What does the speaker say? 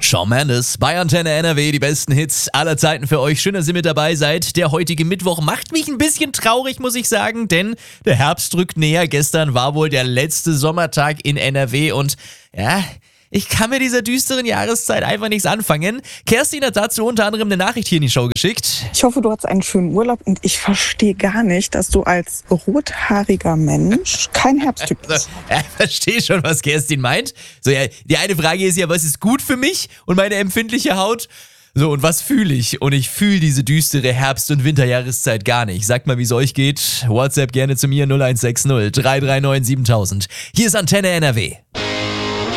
Shawn Mendes bei Antenne NRW, die besten Hits aller Zeiten für euch. Schön, dass ihr mit dabei seid. Der heutige Mittwoch macht mich ein bisschen traurig, muss ich sagen, denn der Herbst rückt näher. Gestern war wohl der letzte Sommertag in NRW und ja, ich kann mit dieser düsteren Jahreszeit einfach nichts anfangen. Kerstin hat dazu unter anderem eine Nachricht hier in die Show geschickt. Ich hoffe, du hattest einen schönen Urlaub und ich verstehe gar nicht, dass du als rothaariger Mensch kein Herbsttyp bist. Ja, verstehe schon, was Kerstin meint. So, ja, die eine Frage ist ja, was ist gut für mich und meine empfindliche Haut? So, und was fühle ich? Und ich fühle diese düstere Herbst- und Winterjahreszeit gar nicht. Sagt mal, wie es euch geht. WhatsApp gerne zu mir 0160 339 7000. Hier ist Antenne NRW.